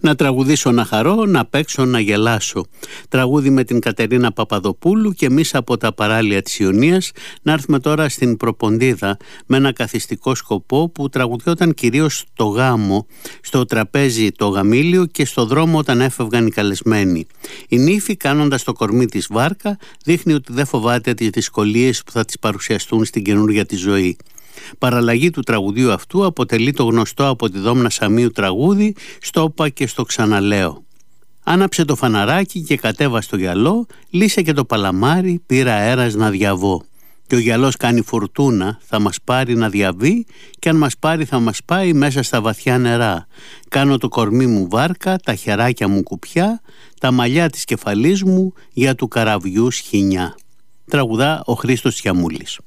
Να τραγουδήσω, να χαρώ, να παίξω, να γελάσω. Τραγούδι με την Κατερίνα Παπαδοπούλου και εμείς από τα παράλια της Ιωνίας να έρθουμε τώρα στην Προποντίδα με ένα καθιστικό σκοπό που τραγουδιόταν κυρίως στο γάμο, στο τραπέζι το γαμήλιο και στο δρόμο όταν έφευγαν οι καλεσμένοι. Η νύφη, κάνοντας το κορμί της βάρκα, δείχνει ότι δεν φοβάται τις δυσκολίες που θα της παρουσιαστούν στην καινούργια της ζωή. Παραλλαγή του τραγουδίου αυτού αποτελεί το γνωστό από τη Δόμνα Σαμίου τραγούδι «Στο είπα και στο ξαναλέω». Άναψε το φαναράκι και κατέβα στο γυαλό, λύσε και το παλαμάρι, πήρα αέρας να διαβώ. Και ο γυαλός κάνει φουρτούνα, θα μας πάρει να διαβεί και αν μας πάρει θα μας πάει μέσα στα βαθιά νερά. Κάνω το κορμί μου βάρκα, τα χεράκια μου κουπιά, τα μαλλιά της κεφαλής μου για του καραβιού σχοινιά. Τραγουδά ο Χρήστος Τσιαμούλης.